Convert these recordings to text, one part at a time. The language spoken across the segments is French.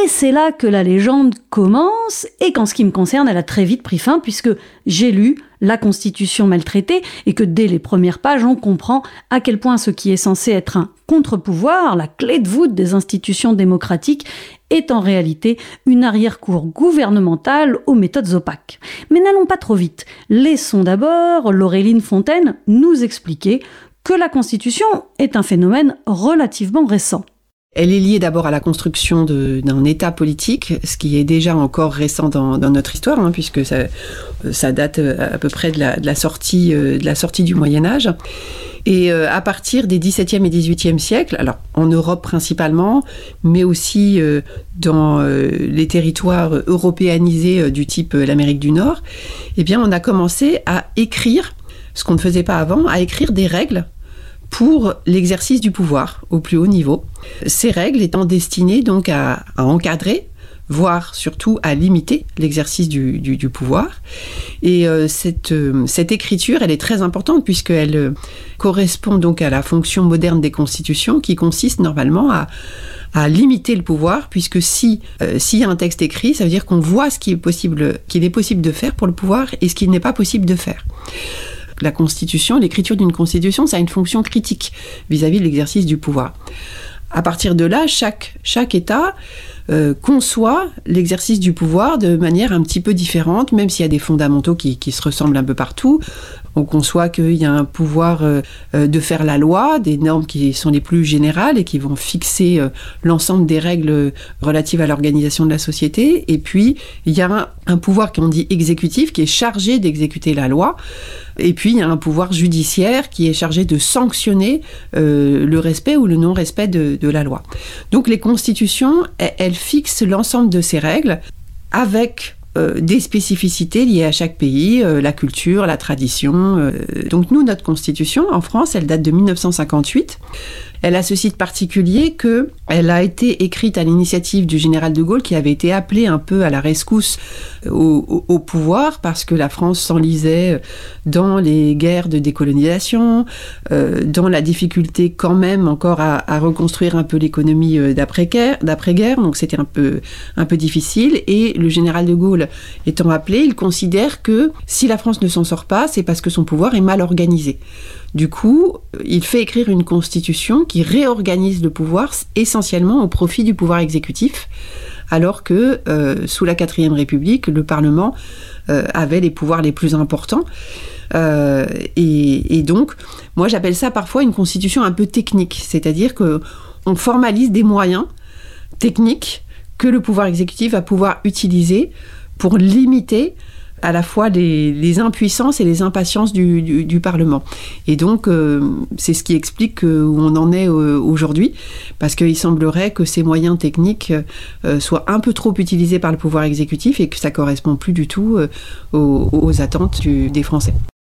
Et c'est là que la légende commence, et qu'en ce qui me concerne, elle a très vite pris fin, puisque j'ai lu la Constitution maltraitée, et que dès les premières pages, on comprend à quel point ce qui est censé être un contre-pouvoir, la clé de voûte des institutions démocratiques, est en réalité une arrière-cour gouvernementale aux méthodes opaques. Mais n'allons pas trop vite. Laissons d'abord Laureline Fontaine nous expliquer que la Constitution est un phénomène relativement récent. Elle est liée d'abord à la construction d'un État politique, ce qui est déjà encore récent dans notre histoire, puisque ça date à peu près de la sortie du Moyen-Âge. Et à partir des XVIIe et XVIIIe siècles, alors en Europe principalement, mais aussi dans les territoires européanisés du type l'Amérique du Nord, eh bien on a commencé à écrire, ce qu'on ne faisait pas avant, à écrire des règles pour l'exercice du pouvoir au plus haut niveau. Ces règles étant destinées donc à encadrer, voire surtout à limiter l'exercice du pouvoir. Et cette écriture, elle est très importante puisqu'elle correspond donc à la fonction moderne des constitutions qui consiste normalement à limiter le pouvoir, puisque s'il y a un texte écrit, ça veut dire qu'on voit ce qu'il est possible de faire pour le pouvoir et ce qu'il n'est pas possible de faire. La Constitution, l'écriture d'une Constitution, ça a une fonction critique vis-à-vis de l'exercice du pouvoir. À partir de là, chaque État conçoit l'exercice du pouvoir de manière un petit peu différente, même s'il y a des fondamentaux qui se ressemblent un peu partout. On conçoit qu'il y a un pouvoir de faire la loi, des normes qui sont les plus générales et qui vont fixer l'ensemble des règles relatives à l'organisation de la société. Et puis, il y a un pouvoir qu'on dit exécutif, qui est chargé d'exécuter la loi. Et puis, il y a un pouvoir judiciaire qui est chargé de sanctionner le respect ou le non-respect de la loi. Donc, les constitutions, elles fixent l'ensemble de ces règles avec des spécificités liées à chaque pays, la culture, la tradition. Donc nous, notre constitution, en France, elle date de 1958. Elle a ceci de particulier qu'elle a été écrite à l'initiative du général de Gaulle qui avait été appelé un peu à la rescousse au pouvoir parce que la France s'enlisait dans les guerres de décolonisation, dans la difficulté quand même encore à reconstruire un peu l'économie d'après-guerre, donc c'était un peu difficile. Et le général de Gaulle étant appelé, il considère que si la France ne s'en sort pas, c'est parce que son pouvoir est mal organisé. Du coup, il fait écrire une constitution qui réorganise le pouvoir essentiellement au profit du pouvoir exécutif, alors que sous la 4e République, le Parlement avait les pouvoirs les plus importants. Et donc, moi j'appelle ça parfois une constitution un peu technique, c'est-à-dire qu'on formalise des moyens techniques que le pouvoir exécutif va pouvoir utiliser pour limiter à la fois les impuissances et les impatiences du Parlement. Et donc, c'est ce qui explique où on en est aujourd'hui, parce qu'il semblerait que ces moyens techniques soient un peu trop utilisés par le pouvoir exécutif et que ça ne correspond plus du tout aux attentes des Français.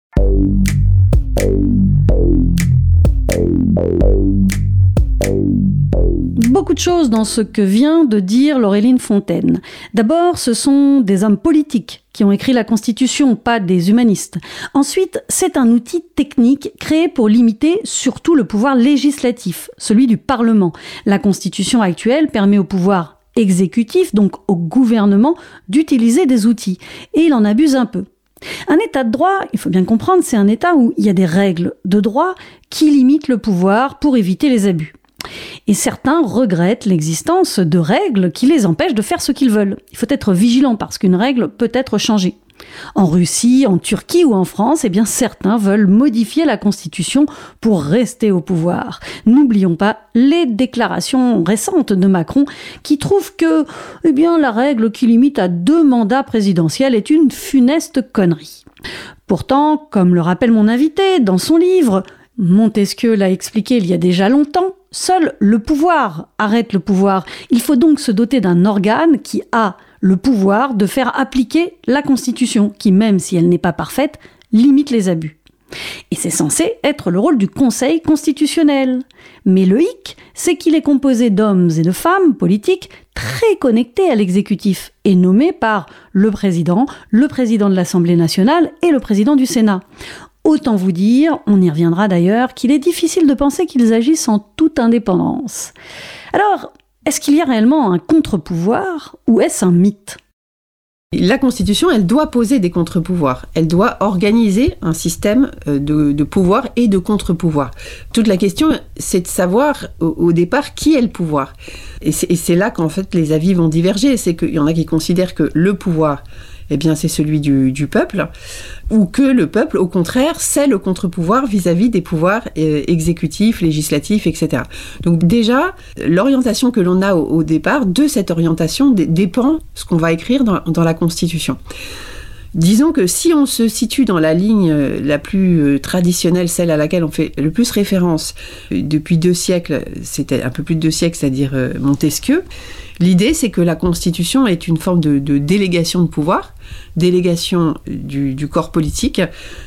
Beaucoup de choses dans ce que vient de dire Laureline Fontaine. D'abord, ce sont des hommes politiques qui ont écrit la Constitution, pas des humanistes. Ensuite, c'est un outil technique créé pour limiter surtout le pouvoir législatif, celui du Parlement. La Constitution actuelle permet au pouvoir exécutif, donc au gouvernement, d'utiliser des outils. Et il en abuse un peu. Un état de droit, il faut bien comprendre, c'est un état où il y a des règles de droit qui limitent le pouvoir pour éviter les abus. Et certains regrettent l'existence de règles qui les empêchent de faire ce qu'ils veulent. Il faut être vigilant parce qu'une règle peut être changée. En Russie, en Turquie ou en France, certains veulent modifier la Constitution pour rester au pouvoir. N'oublions pas les déclarations récentes de Macron qui trouvent que la règle qui limite à 2 mandats présidentiels est une funeste connerie. Pourtant, comme le rappelle mon invité dans son livre, Montesquieu l'a expliqué il y a déjà longtemps, seul le pouvoir arrête le pouvoir. Il faut donc se doter d'un organe qui a le pouvoir de faire appliquer la Constitution, qui, même si elle n'est pas parfaite, limite les abus. Et c'est censé être le rôle du Conseil constitutionnel. Mais le hic, c'est qu'il est composé d'hommes et de femmes politiques très connectés à l'exécutif et nommés par le président de l'Assemblée nationale et le président du Sénat. Autant vous dire, on y reviendra d'ailleurs, qu'il est difficile de penser qu'ils agissent en toute indépendance. Alors, Est-ce qu'il y a réellement un contre-pouvoir ou est-ce un mythe ? La Constitution, elle doit poser des contre-pouvoirs. Elle doit organiser un système de pouvoir et de contre-pouvoir. Toute la question, c'est de savoir au départ qui est le pouvoir. Et c'est là qu'en fait les avis vont diverger. C'est qu'il y en a qui considèrent que le pouvoir, eh bien, c'est celui du peuple, ou que le peuple, au contraire, c'est le contre-pouvoir vis-à-vis des pouvoirs exécutifs, législatifs, etc. Donc déjà, l'orientation que l'on a au départ, de cette orientation dépend ce qu'on va écrire dans la Constitution. Disons que si on se situe dans la ligne la plus traditionnelle, celle à laquelle on fait le plus référence depuis 2 siècles, c'était un peu plus de 2 siècles, c'est-à-dire Montesquieu, l'idée c'est que la Constitution est une forme de délégation de pouvoir, délégation du corps politique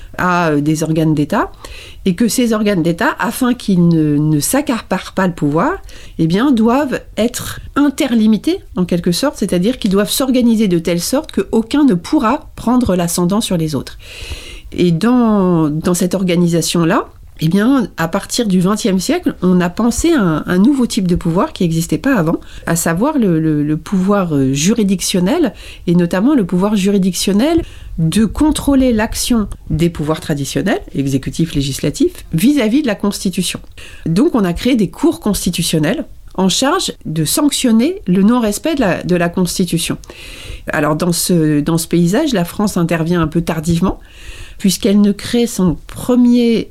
à des organes d'État, et que ces organes d'État, afin qu'ils ne s'accaparent pas le pouvoir, eh bien, doivent être interlimités, en quelque sorte, c'est-à-dire qu'ils doivent s'organiser de telle sorte qu'aucun ne pourra prendre l'ascendant sur les autres. Et dans cette organisation-là, eh bien, à partir du XXe siècle, on a pensé à un nouveau type de pouvoir qui n'existait pas avant, à savoir le pouvoir juridictionnel, et notamment le pouvoir juridictionnel de contrôler l'action des pouvoirs traditionnels, exécutifs, législatifs, vis-à-vis de la Constitution. Donc on a créé des cours constitutionnels en charge de sanctionner le non-respect de la Constitution. Alors dans ce paysage, la France intervient un peu tardivement, puisqu'elle crée son premier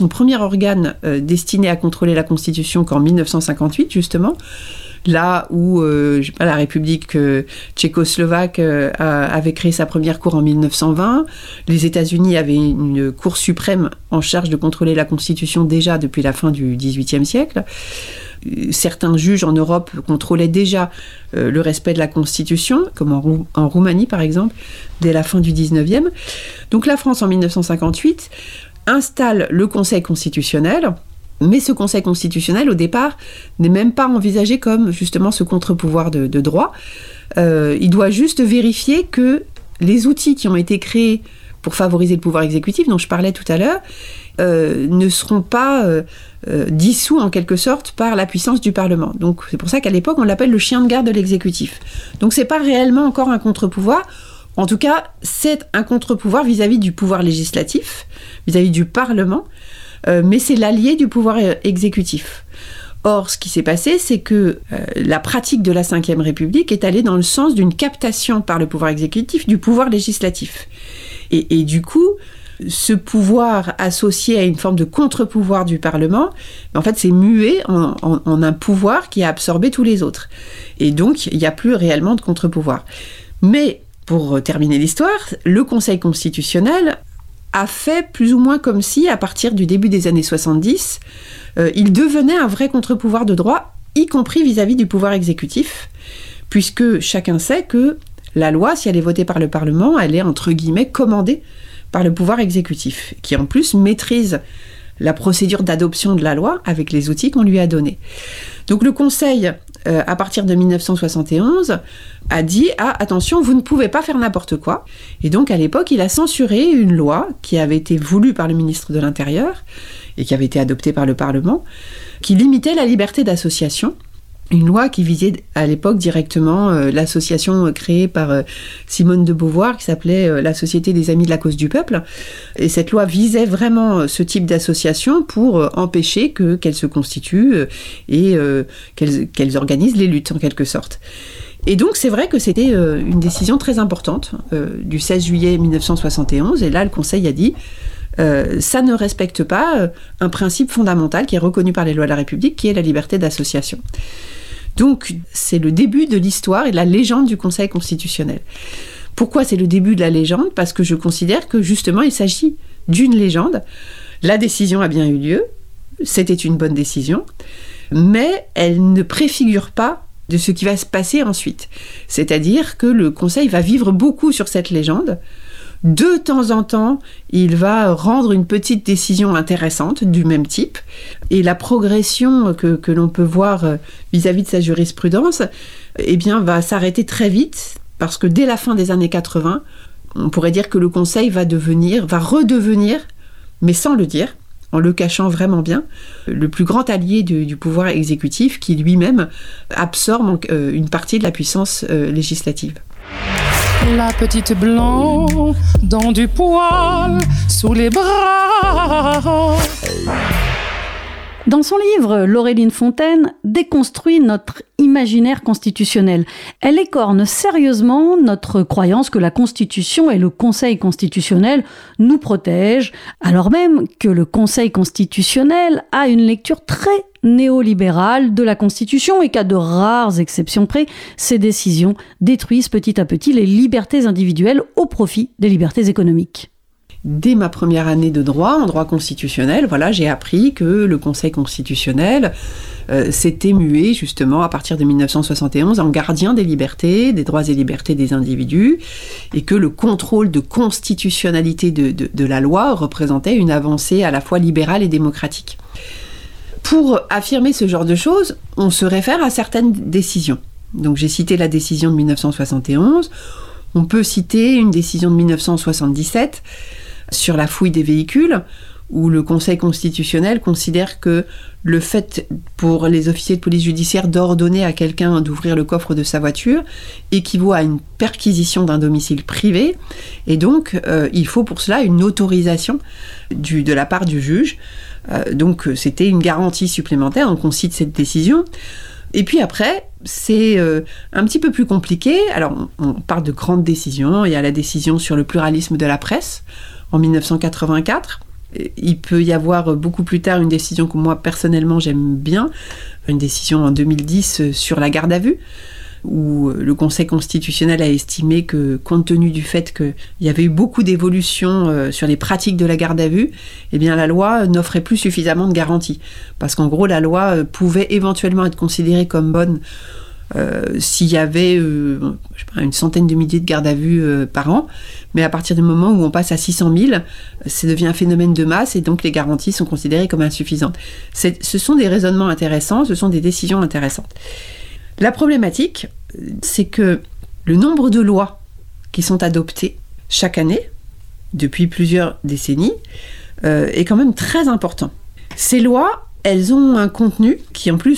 organe destiné à contrôler la Constitution qu'en 1958, justement, là où la République tchécoslovaque avait créé sa première cour en 1920. Les États-Unis avaient une cour suprême en charge de contrôler la Constitution déjà depuis la fin du XVIIIe siècle. Certains juges en Europe contrôlaient déjà le respect de la Constitution, comme en Roumanie par exemple, dès la fin du XIXe. Donc la France en 1958 installe le Conseil constitutionnel, mais ce Conseil constitutionnel au départ n'est même pas envisagé comme justement ce contre-pouvoir de droit. Il doit juste vérifier que les outils qui ont été créés pour favoriser le pouvoir exécutif, dont je parlais tout à l'heure, ne seront pas dissous en quelque sorte par la puissance du Parlement. Donc c'est pour ça qu'à l'époque on l'appelle le chien de garde de l'exécutif. Donc c'est pas réellement encore un contre-pouvoir. En tout cas, c'est un contre-pouvoir vis-à-vis du pouvoir législatif, vis-à-vis du Parlement, mais c'est l'allié du pouvoir exécutif. Or, ce qui s'est passé, c'est que la pratique de la Ve République est allée dans le sens d'une captation par le pouvoir exécutif du pouvoir législatif. Et du coup, ce pouvoir associé à une forme de contre-pouvoir du Parlement, en fait, c'est mué en un pouvoir qui a absorbé tous les autres. Et donc, il n'y a plus réellement de contre-pouvoir. Mais, pour terminer l'histoire, le Conseil constitutionnel a fait plus ou moins comme si, à partir du début des années 70, il devenait un vrai contre-pouvoir de droit, y compris vis-à-vis du pouvoir exécutif, puisque chacun sait que la loi, si elle est votée par le Parlement, elle est, entre guillemets, commandée par le pouvoir exécutif, qui en plus maîtrise la procédure d'adoption de la loi avec les outils qu'on lui a donnés. Donc le Conseil, à partir de 1971, a dit « Ah, attention, vous ne pouvez pas faire n'importe quoi ». Et donc à l'époque, il a censuré une loi qui avait été voulue par le ministre de l'Intérieur et qui avait été adoptée par le Parlement, qui limitait la liberté d'association. Une loi qui visait à l'époque directement l'association créée par Simone de Beauvoir qui s'appelait la Société des Amis de la Cause du Peuple. Et cette loi visait vraiment ce type d'association pour empêcher qu'elles se constituent et qu'elles organisent les luttes en quelque sorte. Et donc c'est vrai que c'était une décision très importante du 16 juillet 1971 et là le Conseil a dit ça ne respecte pas un principe fondamental qui est reconnu par les lois de la République qui est la liberté d'association. Donc, c'est le début de l'histoire et de la légende du Conseil constitutionnel. Pourquoi c'est le début de la légende ? Parce que je considère que, justement, il s'agit d'une légende. La décision a bien eu lieu, c'était une bonne décision, mais elle ne préfigure pas de ce qui va se passer ensuite. C'est-à-dire que le Conseil va vivre beaucoup sur cette légende. De temps en temps, il va rendre une petite décision intéressante du même type. Et la progression que l'on peut voir vis-à-vis de sa jurisprudence, eh bien, va s'arrêter très vite, parce que dès la fin des années 80, on pourrait dire que le Conseil va redevenir, mais sans le dire, en le cachant vraiment bien, le plus grand allié du pouvoir exécutif qui lui-même absorbe une partie de la puissance législative. La petite blanc dans du poil sous les bras. Dans son livre, Laureline Fontaine déconstruit notre imaginaire constitutionnel. Elle écorne sérieusement notre croyance que la Constitution et le Conseil constitutionnel nous protègent, alors même que le Conseil constitutionnel a une lecture très néolibérale de la Constitution et qu'à de rares exceptions près, ses décisions détruisent petit à petit les libertés individuelles au profit des libertés économiques. Dès ma première année de droit, en droit constitutionnel, j'ai appris que le Conseil constitutionnel s'était mué justement à partir de 1971 en gardien des libertés, des droits et libertés des individus, et que le contrôle de constitutionnalité de la loi représentait une avancée à la fois libérale et démocratique. Pour affirmer ce genre de choses, on se réfère à certaines décisions. Donc j'ai cité la décision de 1971, on peut citer une décision de 1977 sur la fouille des véhicules, où le Conseil constitutionnel considère que le fait pour les officiers de police judiciaire d'ordonner à quelqu'un d'ouvrir le coffre de sa voiture équivaut à une perquisition d'un domicile privé, et donc il faut pour cela une autorisation de la part du juge. Donc c'était une garantie supplémentaire, donc on cite cette décision. Et puis après, c'est un petit peu plus compliqué. Alors, on parle de grandes décisions. Il y a la décision sur le pluralisme de la presse en 1984. Il peut y avoir beaucoup plus tard une décision que moi, personnellement, j'aime bien. Une décision en 2010 sur la garde à vue, où le Conseil constitutionnel a estimé que, compte tenu du fait qu'il y avait eu beaucoup d'évolutions sur les pratiques de la garde à vue, eh bien la loi n'offrait plus suffisamment de garanties. Parce qu'en gros, la loi pouvait éventuellement être considérée comme bonne s'il y avait une centaine de milliers de gardes à vue par an, mais à partir du moment où on passe à 600 000, ça devient un phénomène de masse et donc les garanties sont considérées comme insuffisantes. Ce sont des raisonnements intéressants, ce sont des décisions intéressantes. La problématique, c'est que le nombre de lois qui sont adoptées chaque année, depuis plusieurs décennies, est quand même très important. Ces lois, elles ont un contenu qui en plus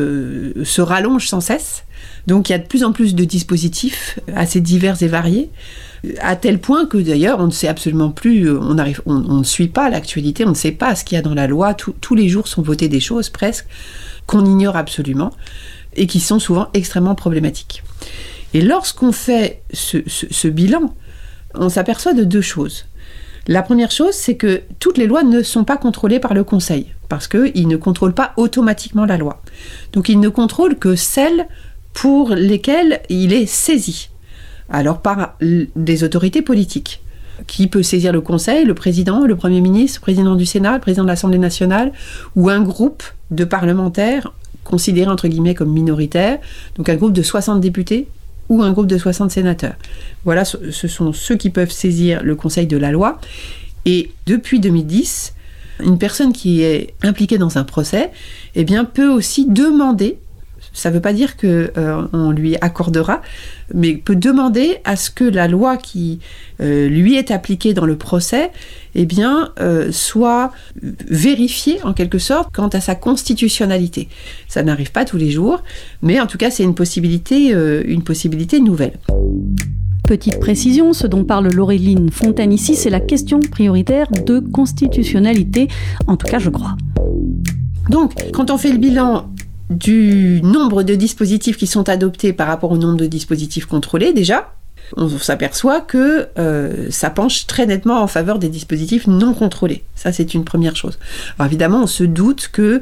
se rallonge sans cesse, donc il y a de plus en plus de dispositifs assez divers et variés, à tel point que d'ailleurs on ne sait absolument plus, on ne suit pas l'actualité, on ne sait pas ce qu'il y a dans la loi, tous les jours sont votées des choses presque, qu'on ignore absolument, et qui sont souvent extrêmement problématiques. Et lorsqu'on fait ce bilan, on s'aperçoit de deux choses. La première chose, c'est que toutes les lois ne sont pas contrôlées par le Conseil, parce qu'il ne contrôle pas automatiquement la loi. Donc il ne contrôle que celles pour lesquelles il est saisi, alors par des autorités politiques. Qui peut saisir le Conseil, le président, le Premier ministre, le président du Sénat, le président de l'Assemblée nationale, ou un groupe de parlementaires considérés entre guillemets comme minoritaires, donc un groupe de 60 députés ou un groupe de 60 sénateurs. Voilà, ce sont ceux qui peuvent saisir le Conseil de la loi. Et depuis 2010, une personne qui est impliquée dans un procès, eh bien, peut aussi demander, ça ne veut pas dire qu'on lui accordera, mais peut demander à ce que la loi qui lui est appliquée dans le procès, eh bien, soit vérifiée en quelque sorte quant à sa constitutionnalité. Ça n'arrive pas tous les jours, mais en tout cas c'est une possibilité nouvelle. Petite précision, ce dont parle Laureline Fontaine ici, c'est la question prioritaire de constitutionnalité, en tout cas je crois. Donc, quand on fait le bilan du nombre de dispositifs qui sont adoptés par rapport au nombre de dispositifs contrôlés, déjà, on s'aperçoit que ça penche très nettement en faveur des dispositifs non contrôlés. Ça, c'est une première chose. Alors évidemment, on se doute que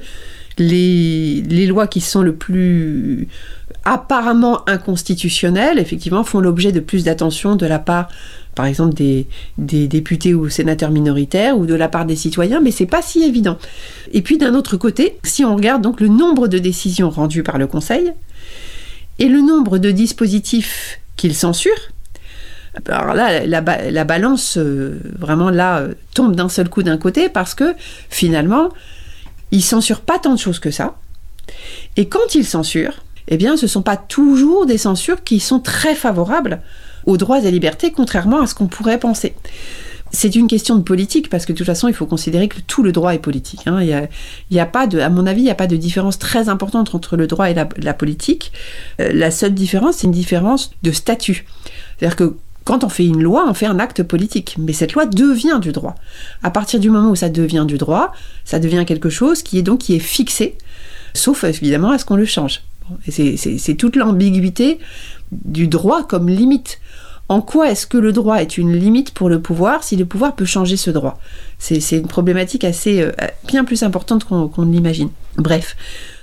les lois qui sont le plus apparemment inconstitutionnelles, effectivement, font l'objet de plus d'attention de la part, par exemple, des députés ou sénateurs minoritaires ou de la part des citoyens, mais c'est pas si évident. Et puis d'un autre côté, si on regarde donc le nombre de décisions rendues par le Conseil et le nombre de dispositifs qu'il censure, alors là, la balance vraiment là tombe d'un seul coup d'un côté parce que finalement, il censure pas tant de choses que ça. Et quand il censure, eh bien, ce sont pas toujours des censures qui sont très favorables aux droits et libertés, contrairement à ce qu'on pourrait penser. C'est une question de politique, parce que de toute façon, il faut considérer que tout le droit est politique. Hein. Il y a pas de, à mon avis, il n'y a pas de différence très importante entre le droit et la politique. La seule différence, c'est une différence de statut. C'est-à-dire que quand on fait une loi, on fait un acte politique. Mais cette loi devient du droit. À partir du moment où ça devient du droit, ça devient quelque chose qui est fixé, sauf évidemment à ce qu'on le change. Et c'est toute l'ambiguïté du droit comme limite. En quoi est-ce que le droit est une limite pour le pouvoir si le pouvoir peut changer ce droit ? C'est une problématique assez bien plus importante qu'on ne l'imagine. Bref.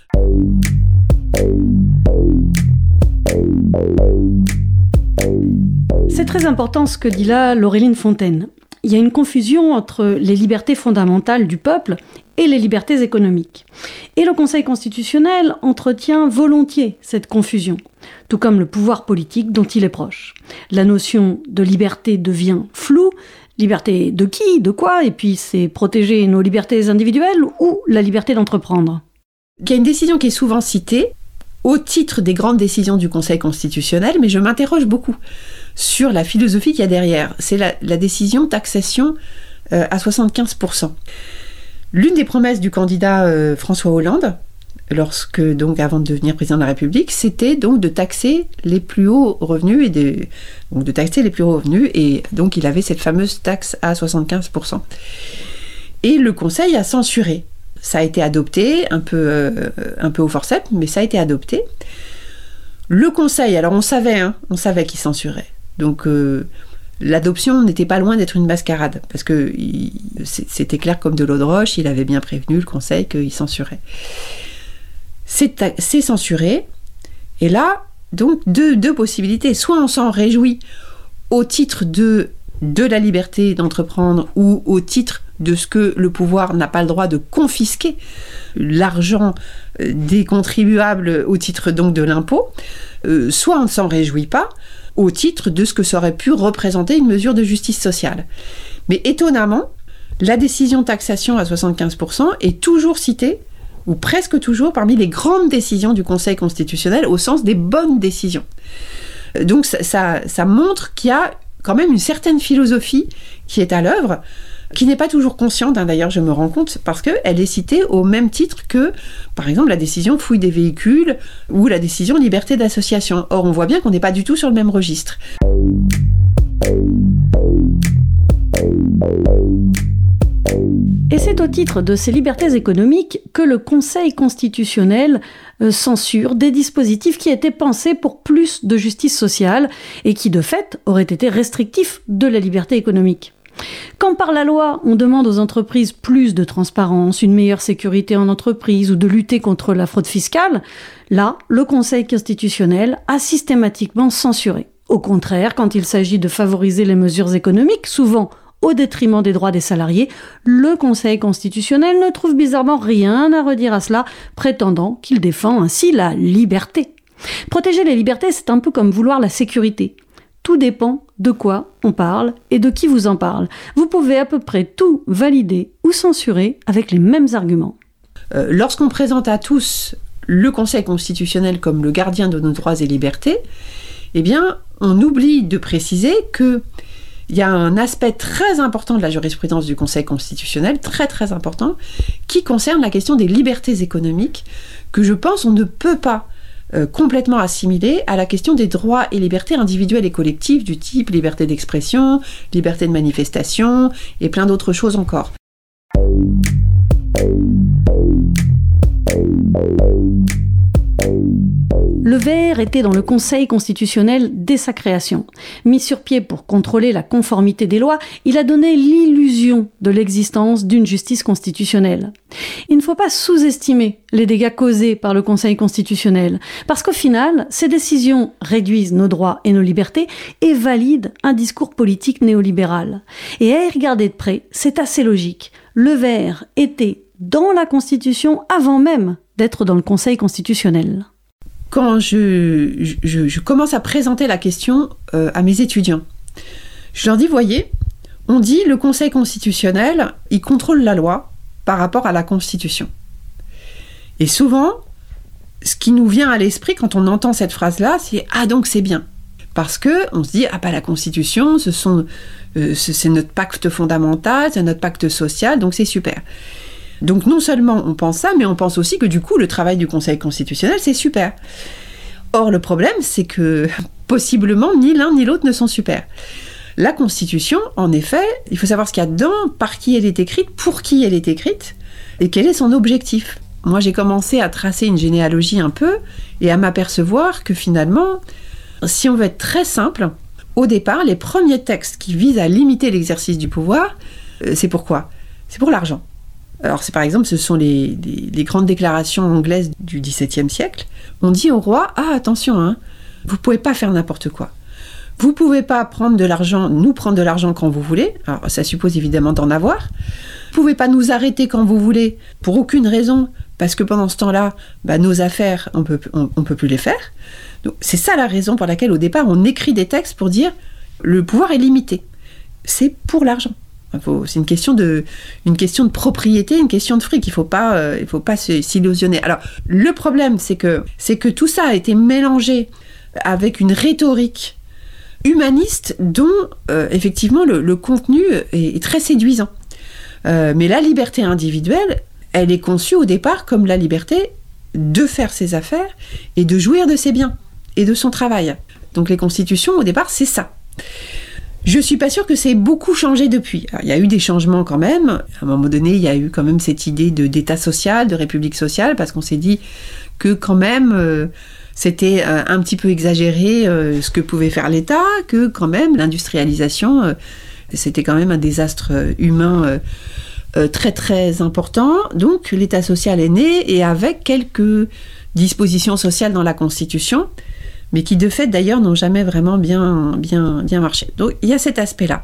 C'est très important ce que dit là Laureline Fontaine. Il y a une confusion entre les libertés fondamentales du peuple et les libertés économiques. Et le Conseil constitutionnel entretient volontiers cette confusion, tout comme le pouvoir politique dont il est proche. La notion de liberté devient floue. Liberté de qui, de quoi ? Et puis c'est protéger nos libertés individuelles ou la liberté d'entreprendre ? Il y a une décision qui est souvent citée au titre des grandes décisions du Conseil constitutionnel, mais je m'interroge beaucoup sur la philosophie qu'il y a derrière. C'est la décision taxation à 75%. L'une des promesses du candidat François Hollande, avant de devenir président de la République, c'était donc de taxer les plus hauts revenus et donc il avait cette fameuse taxe à 75%. Et le Conseil a censuré. Ça a été adopté, un peu au forceps, mais ça a été adopté. Le Conseil, alors on savait qu'il censurait. Donc l'adoption n'était pas loin d'être une mascarade, parce que c'était clair comme de l'eau de roche, il avait bien prévenu le Conseil qu'il censurait. C'est censuré, et là, donc deux possibilités. Soit on s'en réjouit au titre de la liberté d'entreprendre ou au titre de ce que le pouvoir n'a pas le droit de confisquer l'argent des contribuables au titre donc de l'impôt, soit on ne s'en réjouit pas au titre de ce que ça aurait pu représenter une mesure de justice sociale. Mais étonnamment, la décision taxation à 75% est toujours citée, ou presque toujours, parmi les grandes décisions du Conseil constitutionnel, au sens des bonnes décisions. Donc ça montre qu'il y a quand même une certaine philosophie qui est à l'œuvre, qui n'est pas toujours consciente, d'ailleurs je me rends compte, parce qu'elle est citée au même titre que, par exemple, la décision fouille des véhicules ou la décision liberté d'association. Or, on voit bien qu'on n'est pas du tout sur le même registre. Et c'est au titre de ces libertés économiques que le Conseil constitutionnel censure des dispositifs qui étaient pensés pour plus de justice sociale et qui, de fait, auraient été restrictifs de la liberté économique. Quand par la loi, on demande aux entreprises plus de transparence, une meilleure sécurité en entreprise ou de lutter contre la fraude fiscale, là, le Conseil constitutionnel a systématiquement censuré. Au contraire, quand il s'agit de favoriser les mesures économiques, souvent au détriment des droits des salariés, le Conseil constitutionnel ne trouve bizarrement rien à redire à cela, prétendant qu'il défend ainsi la liberté. Protéger les libertés, c'est un peu comme vouloir la sécurité. Tout dépend de quoi on parle et de qui vous en parle. Vous pouvez à peu près tout valider ou censurer avec les mêmes arguments. Lorsqu'on présente à tous le Conseil constitutionnel comme le gardien de nos droits et libertés, eh bien, on oublie de préciser qu'il y a un aspect très important de la jurisprudence du Conseil constitutionnel, très très important, qui concerne la question des libertés économiques, que je pense on ne peut pas complètement assimilé à la question des droits et libertés individuelles et collectives du type liberté d'expression, liberté de manifestation et plein d'autres choses encore. Le VR était dans le Conseil constitutionnel dès sa création. Mis sur pied pour contrôler la conformité des lois, il a donné l'illusion de l'existence d'une justice constitutionnelle. Il ne faut pas sous-estimer les dégâts causés par le Conseil constitutionnel, parce qu'au final, ces décisions réduisent nos droits et nos libertés et valident un discours politique néolibéral. Et à y regarder de près, c'est assez logique. Le VR était dans la Constitution avant même d'être dans le Conseil constitutionnel. Quand je commence à présenter la question à mes étudiants, je leur dis, voyez, on dit le Conseil constitutionnel, il contrôle la loi par rapport à la Constitution. Et souvent, ce qui nous vient à l'esprit quand on entend cette phrase-là, c'est « Ah, donc c'est bien ». Parce que on se dit, la Constitution, c'est notre pacte fondamental, c'est notre pacte social, donc c'est super. Donc non seulement on pense ça, mais on pense aussi que du coup, le travail du Conseil constitutionnel, c'est super. Or, le problème, c'est que possiblement, ni l'un ni l'autre ne sont super. La Constitution, en effet, il faut savoir ce qu'il y a dedans, par qui elle est écrite, pour qui elle est écrite, et quel est son objectif. Moi, j'ai commencé à tracer une généalogie un peu, et à m'apercevoir que finalement, si on veut être très simple, au départ, les premiers textes qui visent à limiter l'exercice du pouvoir, c'est pourquoi ? C'est pour l'argent. Alors, par exemple, ce sont les grandes déclarations anglaises du XVIIe siècle. On dit au roi, attention, vous pouvez pas faire n'importe quoi. Vous pouvez pas prendre de l'argent, nous prendre de l'argent quand vous voulez. Alors, ça suppose évidemment d'en avoir. Vous pouvez pas nous arrêter quand vous voulez, pour aucune raison, parce que pendant ce temps-là, nos affaires, on peut plus les faire. Donc, c'est ça la raison pour laquelle, au départ, on écrit des textes pour dire le pouvoir est limité. C'est pour l'argent. C'est une question de propriété, une question de fric. Il faut pas s'illusionner. Alors, le problème, c'est que tout ça a été mélangé avec une rhétorique humaniste dont, effectivement, le contenu est très séduisant. Mais la liberté individuelle, elle est conçue au départ comme la liberté de faire ses affaires et de jouir de ses biens et de son travail. Donc les constitutions, au départ, c'est ça. Je suis pas sûre que c'est beaucoup changé depuis. Alors, il y a eu des changements quand même. À un moment donné, il y a eu quand même cette idée d'État social, de République sociale, parce qu'on s'est dit que quand même, c'était un petit peu exagéré ce que pouvait faire l'État, que quand même, l'industrialisation, c'était quand même un désastre humain très très important. Donc l'État social est né, et avec quelques dispositions sociales dans la Constitution, mais qui de fait d'ailleurs n'ont jamais vraiment bien marché. Donc il y a cet aspect-là.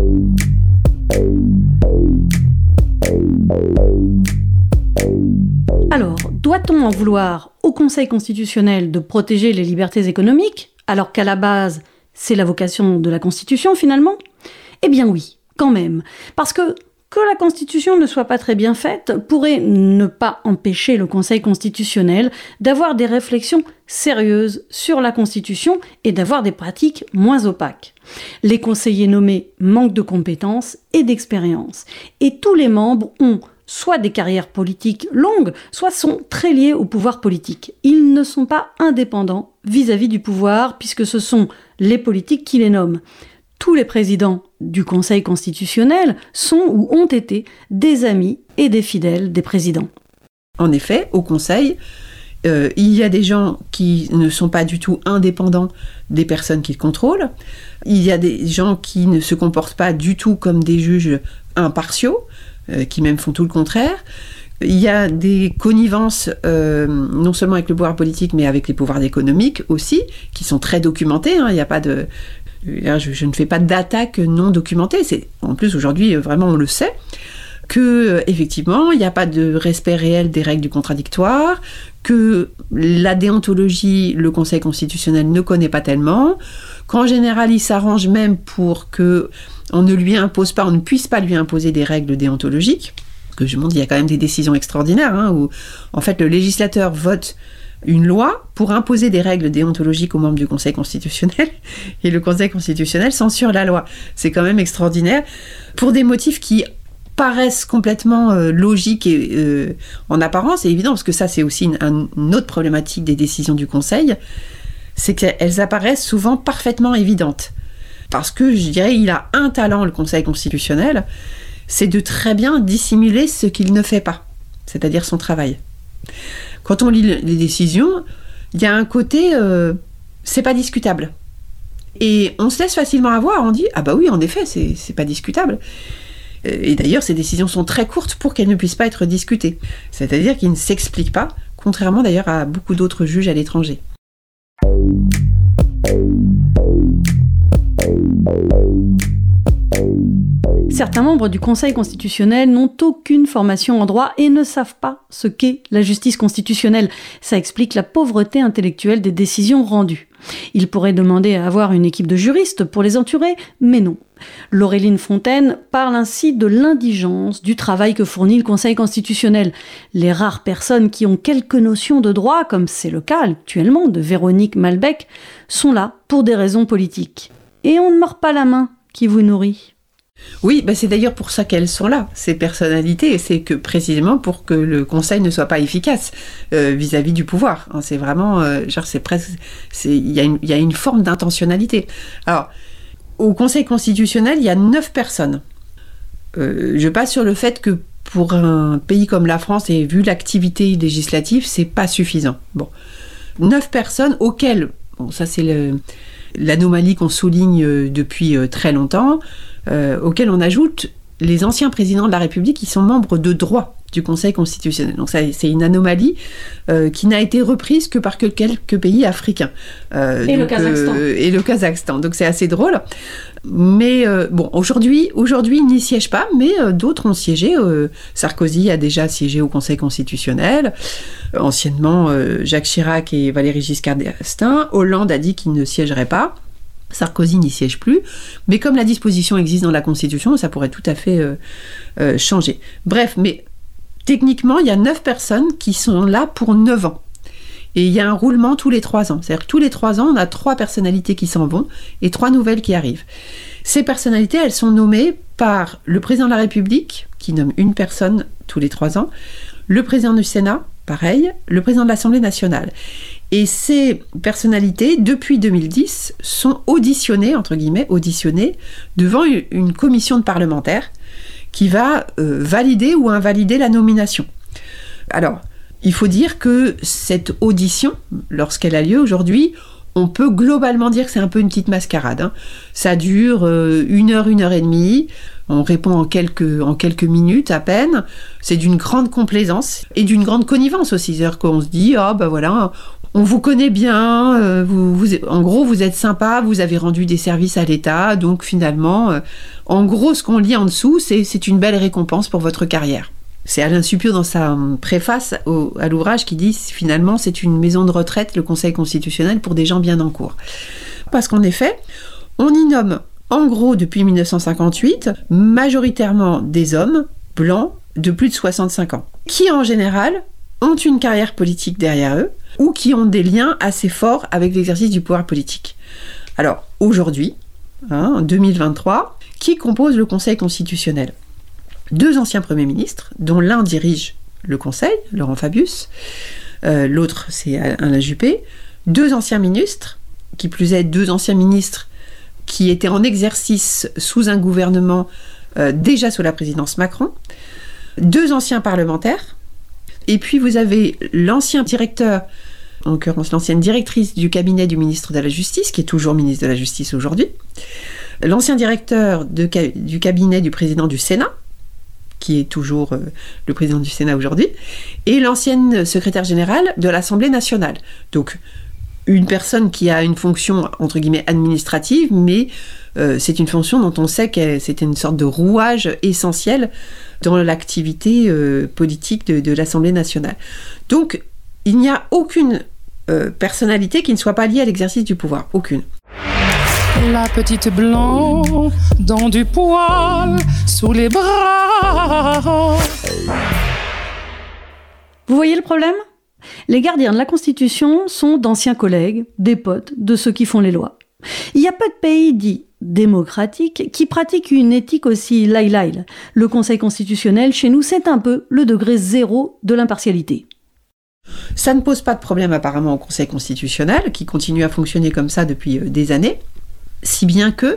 Alors, doit-on en vouloir au Conseil constitutionnel de protéger les libertés économiques, alors qu'à la base, c'est la vocation de la Constitution finalement ? Eh bien oui, quand même. Parce que la Constitution ne soit pas très bien faite pourrait ne pas empêcher le Conseil constitutionnel d'avoir des réflexions sérieuses sur la Constitution et d'avoir des pratiques moins opaques. Les conseillers nommés manquent de compétences et d'expérience. Et tous les membres ont soit des carrières politiques longues, soit sont très liés au pouvoir politique. Ils ne sont pas indépendants vis-à-vis du pouvoir, puisque ce sont les politiques qui les nomment. Tous les présidents du Conseil constitutionnel sont ou ont été des amis et des fidèles des présidents. En effet, au Conseil, il y a des gens qui ne sont pas du tout indépendants des personnes qu'ils contrôlent. Il y a des gens qui ne se comportent pas du tout comme des juges impartiaux, qui même font tout le contraire. Il y a des connivences, non seulement avec le pouvoir politique, mais avec les pouvoirs économiques aussi, qui sont très documentés. Il n'y a pas de... Je ne fais pas d'attaque non documentée. En plus, aujourd'hui, vraiment, on le sait, que effectivement, il n'y a pas de respect réel des règles du contradictoire, que la déontologie, le Conseil constitutionnel ne connaît pas tellement, qu'en général, il s'arrange même pour que on ne puisse pas lui imposer des règles déontologiques. Parce que je montre, il y a quand même des décisions extraordinaires, où en fait le législateur vote une loi pour imposer des règles déontologiques aux membres du Conseil constitutionnel, et le Conseil constitutionnel censure la loi. C'est quand même extraordinaire, pour des motifs qui paraissent complètement logiques et en apparence, et évident, parce que ça c'est aussi une autre problématique des décisions du Conseil, c'est qu'elles apparaissent souvent parfaitement évidentes. Parce que, je dirais, il a un talent, le Conseil constitutionnel, c'est de très bien dissimuler ce qu'il ne fait pas, c'est-à-dire son travail. Quand on lit les décisions, il y a un côté, c'est pas discutable. Et on se laisse facilement avoir, on dit, ah bah oui, en effet, c'est pas discutable. Et d'ailleurs, ces décisions sont très courtes pour qu'elles ne puissent pas être discutées. C'est-à-dire qu'ils ne s'expliquent pas, contrairement d'ailleurs à beaucoup d'autres juges à l'étranger. Certains membres du Conseil constitutionnel n'ont aucune formation en droit et ne savent pas ce qu'est la justice constitutionnelle. Ça explique la pauvreté intellectuelle des décisions rendues. Ils pourraient demander à avoir une équipe de juristes pour les entourer, mais non. Laureline Fontaine parle ainsi de l'indigence du travail que fournit le Conseil constitutionnel. Les rares personnes qui ont quelques notions de droit, comme c'est le cas actuellement de Véronique Malbec, sont là pour des raisons politiques. Et on ne mord pas la main qui vous nourrit. Oui, c'est d'ailleurs pour ça qu'elles sont là, ces personnalités, c'est que précisément pour que le Conseil ne soit pas efficace vis-à-vis du pouvoir. C'est vraiment, c'est presque, il y a une forme d'intentionnalité. Alors, au Conseil constitutionnel, il y a 9 personnes. Je passe sur le fait que pour un pays comme la France, et vu l'activité législative, c'est pas suffisant. 9 personnes auxquelles, ça c'est l'anomalie qu'on souligne depuis très longtemps, auxquels on ajoute les anciens présidents de la République qui sont membres de droit du Conseil constitutionnel. Donc ça, c'est une anomalie qui n'a été reprise que par quelques pays africains. Le Kazakhstan. Et le Kazakhstan. Donc c'est assez drôle. Mais aujourd'hui, ils n'y siègent pas, mais d'autres ont siégé. Sarkozy a déjà siégé au Conseil constitutionnel. Anciennement, Jacques Chirac et Valéry Giscard d'Estaing. Hollande a dit qu'il ne siégerait pas. Sarkozy n'y siège plus, mais comme la disposition existe dans la Constitution, ça pourrait tout à fait changer. Bref, mais techniquement, il y a 9 personnes qui sont là pour 9 ans. Et il y a un roulement tous les 3 ans. C'est-à-dire que tous les 3 ans, on a 3 personnalités qui s'en vont et 3 nouvelles qui arrivent. Ces personnalités, elles sont nommées par le président de la République, qui nomme une personne tous les 3 ans, le président du Sénat, pareil, le président de l'Assemblée nationale. Et ces personnalités, depuis 2010, sont auditionnées, entre guillemets, devant une commission de parlementaires qui va valider ou invalider la nomination. Alors, il faut dire que cette audition, lorsqu'elle a lieu aujourd'hui, on peut globalement dire que c'est un peu une petite mascarade. Ça dure 1 heure, 1 heure et demie. On répond en quelques minutes à peine. C'est d'une grande complaisance et d'une grande connivence aussi. C'est-à-dire qu'on se dit, voilà, on vous connaît bien, en gros, vous êtes sympa, vous avez rendu des services à l'État, donc finalement, en gros, ce qu'on lit en dessous, c'est une belle récompense pour votre carrière. C'est Alain Suppiot dans sa préface à l'ouvrage qui dit finalement c'est une maison de retraite, le Conseil constitutionnel, pour des gens bien en cours. Parce qu'en effet, on y nomme en gros depuis 1958 majoritairement des hommes blancs de plus de 65 ans, qui en général ont une carrière politique derrière eux ou qui ont des liens assez forts avec l'exercice du pouvoir politique. Alors aujourd'hui, en 2023, qui compose le Conseil constitutionnel ? 2 anciens premiers ministres, dont l'un dirige le Conseil, Laurent Fabius, l'autre c'est Alain Juppé, 2 anciens ministres, qui plus est 2 anciens ministres qui étaient en exercice sous un gouvernement déjà sous la présidence Macron, 2 anciens parlementaires, et puis vous avez l'ancien directeur, en l'occurrence l'ancienne directrice du cabinet du ministre de la Justice, qui est toujours ministre de la Justice aujourd'hui, l'ancien directeur du cabinet du président du Sénat, qui est toujours le président du Sénat aujourd'hui, et l'ancienne secrétaire générale de l'Assemblée nationale. Donc, une personne qui a une fonction, entre guillemets, administrative, mais c'est une fonction dont on sait que c'était une sorte de rouage essentiel dans l'activité politique de l'Assemblée nationale. Donc, il n'y a aucune personnalité qui ne soit pas liée à l'exercice du pouvoir. Aucune. La petite blanc dans du poil sous les bras. Vous voyez le problème ? Les gardiens de la Constitution sont d'anciens collègues, des potes de ceux qui font les lois. Il y a peu de pays dits démocratiques qui pratiquent une éthique aussi laïle. Le Conseil constitutionnel, chez nous, c'est un peu le degré 0 de l'impartialité. Ça ne pose pas de problème apparemment au Conseil constitutionnel, qui continue à fonctionner comme ça depuis des années. Si bien que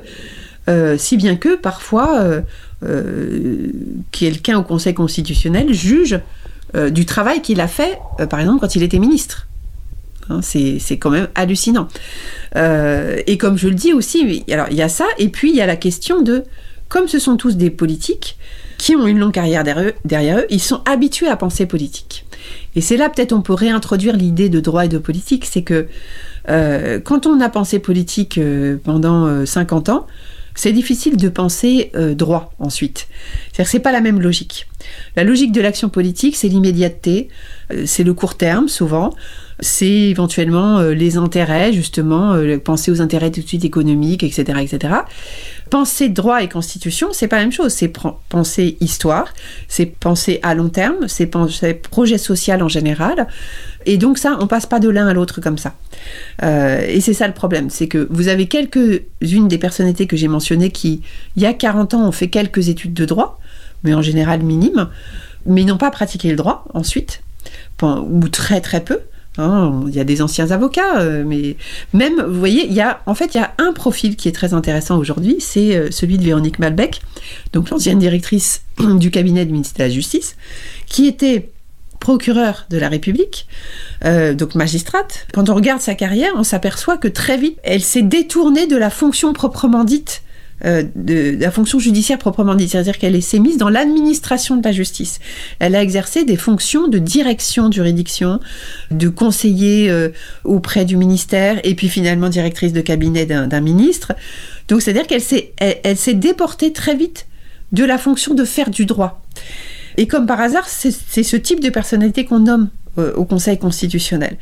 parfois quelqu'un au Conseil constitutionnel juge du travail qu'il a fait, par exemple, quand il était ministre. C'est quand même hallucinant. Et comme je le dis aussi, alors il y a ça, et puis il y a la question de, comme ce sont tous des politiques qui ont une longue carrière derrière eux, ils sont habitués à penser politique. Et c'est là peut-être on peut réintroduire l'idée de droit et de politique, c'est que quand on a pensé politique pendant 50 ans, c'est difficile de penser droit ensuite. C'est-à-dire que c'est pas la même logique. La logique de l'action politique, c'est l'immédiateté, c'est le court terme souvent, c'est éventuellement les intérêts, justement, penser aux intérêts tout de suite économiques, etc., etc. Penser droit et constitution, c'est pas la même chose. C'est penser histoire, c'est penser à long terme, c'est penser projet social en général. Et donc ça, on passe pas de l'un à l'autre comme ça. Et c'est ça le problème, c'est que vous avez quelques-unes des personnalités que j'ai mentionnées qui, il y a 40 ans, ont fait quelques études de droit, mais en général minimes, mais n'ont pas pratiqué le droit ensuite, ou très très peu. Il y a des anciens avocats, mais même, vous voyez, il y a un profil qui est très intéressant aujourd'hui, c'est celui de Véronique Malbec, donc l'ancienne directrice du cabinet du ministère de la Justice, qui était procureure de la République, donc magistrate. Quand on regarde sa carrière, on s'aperçoit que très vite, elle s'est détournée de la fonction proprement dite, de la fonction judiciaire proprement dite, c'est-à-dire qu'elle s'est mise dans l'administration de la justice. Elle a exercé des fonctions de direction de juridiction, de conseiller auprès du ministère, et puis finalement directrice de cabinet d'un ministre. Donc c'est-à-dire qu'elle s'est déportée très vite de la fonction de faire du droit. Et comme par hasard, c'est ce type de personnalité qu'on nomme au Conseil constitutionnel.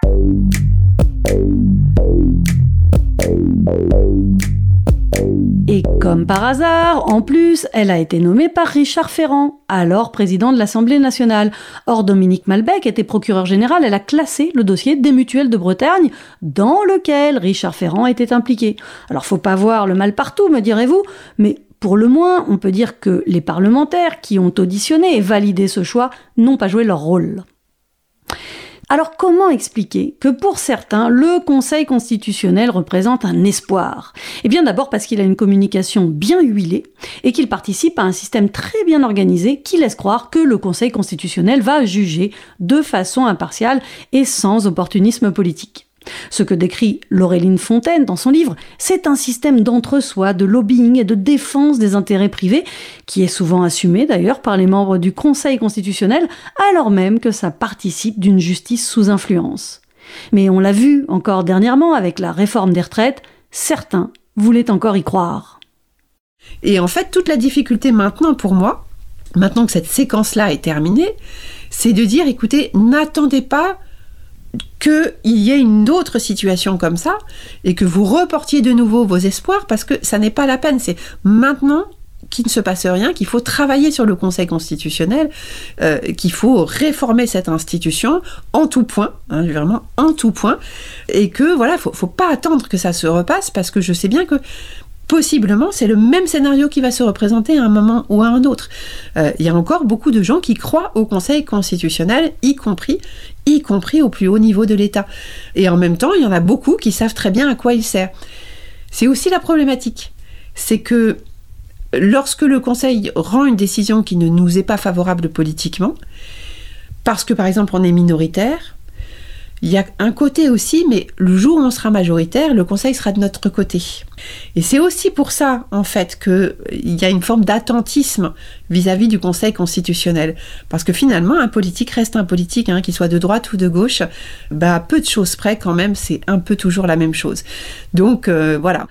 Et comme par hasard, en plus, elle a été nommée par Richard Ferrand, alors président de l'Assemblée nationale. Or, Dominique Malbec était procureur général, elle a classé le dossier des mutuelles de Bretagne, dans lequel Richard Ferrand était impliqué. Alors, faut pas voir le mal partout, me direz-vous, mais pour le moins, on peut dire que les parlementaires qui ont auditionné et validé ce choix n'ont pas joué leur rôle. Alors comment expliquer que pour certains, le Conseil constitutionnel représente un espoir ? Eh bien d'abord parce qu'il a une communication bien huilée et qu'il participe à un système très bien organisé qui laisse croire que le Conseil constitutionnel va juger de façon impartiale et sans opportunisme politique. Ce que décrit Laureline Fontaine dans son livre, c'est un système d'entre-soi, de lobbying et de défense des intérêts privés, qui est souvent assumé d'ailleurs par les membres du Conseil constitutionnel, alors même que ça participe d'une justice sous influence. Mais on l'a vu encore dernièrement avec la réforme des retraites, certains voulaient encore y croire. Et en fait, toute la difficulté maintenant pour moi, maintenant que cette séquence-là est terminée, c'est de dire, écoutez, n'attendez pas qu'il y ait une autre situation comme ça et que vous reportiez de nouveau vos espoirs parce que ça n'est pas la peine. C'est maintenant qu'il ne se passe rien, qu'il faut travailler sur le Conseil constitutionnel, qu'il faut réformer cette institution en tout point, vraiment en tout point, et que voilà, faut pas attendre que ça se repasse parce que je sais bien que possiblement, c'est le même scénario qui va se représenter à un moment ou à un autre. Il y a encore beaucoup de gens qui croient au Conseil constitutionnel, y compris au plus haut niveau de l'État. Et en même temps, il y en a beaucoup qui savent très bien à quoi il sert. C'est aussi la problématique. C'est que lorsque le Conseil rend une décision qui ne nous est pas favorable politiquement, parce que par exemple on est minoritaire, il y a un côté aussi, mais le jour où on sera majoritaire, le Conseil sera de notre côté. Et c'est aussi pour ça, en fait, qu'il y a une forme d'attentisme vis-à-vis du Conseil constitutionnel. Parce que finalement, un politique reste un politique, qu'il soit de droite ou de gauche, peu de choses près quand même, c'est un peu toujours la même chose. Donc, voilà.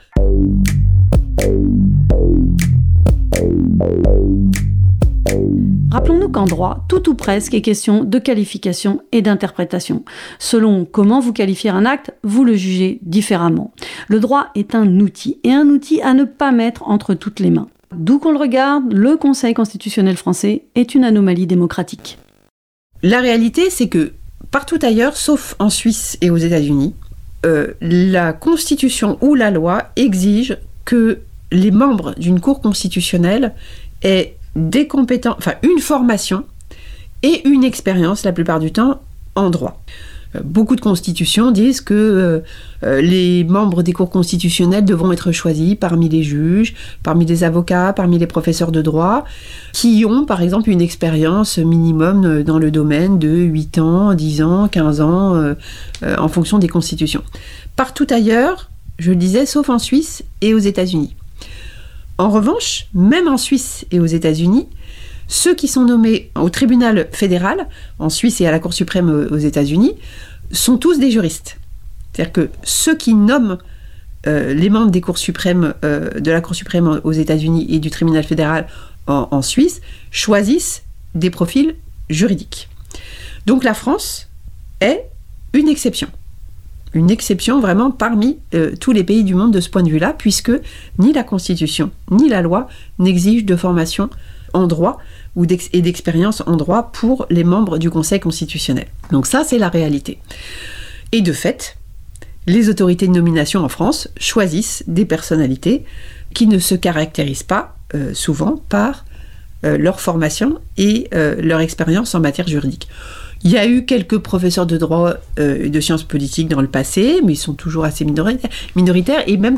Rappelons-nous qu'en droit, tout ou presque est question de qualification et d'interprétation. Selon comment vous qualifiez un acte, vous le jugez différemment. Le droit est un outil, et un outil à ne pas mettre entre toutes les mains. D'où qu'on le regarde, le Conseil constitutionnel français est une anomalie démocratique. La réalité, c'est que partout ailleurs, sauf en Suisse et aux États-Unis, la Constitution ou la loi exige que les membres d'une Cour constitutionnelle aient des compétences, une formation et une expérience la plupart du temps en droit. Beaucoup de constitutions disent que les membres des cours constitutionnelles devront être choisis parmi les juges, parmi les avocats, parmi les professeurs de droit, qui ont par exemple une expérience minimum dans le domaine de 8 ans, 10 ans, 15 ans, en fonction des constitutions. Partout ailleurs, je le disais, sauf en Suisse et aux États-Unis. En revanche, même en Suisse et aux États-Unis, ceux qui sont nommés au tribunal fédéral, en Suisse et à la Cour suprême aux États-Unis, sont tous des juristes. C'est-à-dire que ceux qui nomment les membres des cours suprêmes, de la Cour suprême aux États-Unis et du tribunal fédéral en Suisse choisissent des profils juridiques. Donc la France est une exception vraiment parmi tous les pays du monde de ce point de vue-là, puisque ni la Constitution ni la loi n'exigent de formation en droit et d'expérience en droit pour les membres du Conseil constitutionnel. Donc ça, c'est la réalité. Et de fait, les autorités de nomination en France choisissent des personnalités qui ne se caractérisent pas souvent par leur formation et leur expérience en matière juridique. Il y a eu quelques professeurs de droit et de sciences politiques dans le passé, mais ils sont toujours assez minoritaires, et même